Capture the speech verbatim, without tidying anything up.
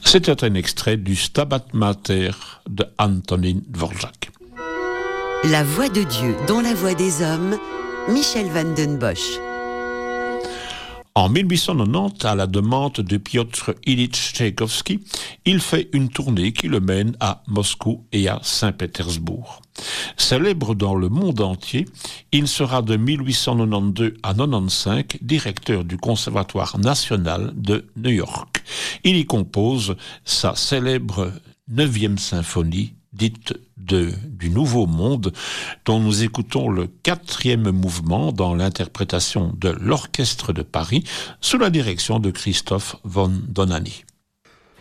C'était un extrait du Stabat Mater de Antonín Dvořák. La voix de Dieu dans la voix des hommes, Michel van den Bosch. En mille huit cent quatre-vingt-dix, à la demande de Piotr Ilyich Tchaïkovski, il fait une tournée qui le mène à Moscou et à Saint-Pétersbourg. Célèbre dans le monde entier, il sera de mille huit cent quatre-vingt-douze à mille neuf cent quatre-vingt-quinze directeur du Conservatoire national de New York. Il y compose sa célèbre neuvième symphonie, dite de, du Nouveau Monde, dont nous écoutons le quatrième mouvement dans l'interprétation de l'Orchestre de Paris sous la direction de Christophe von Dohnányi.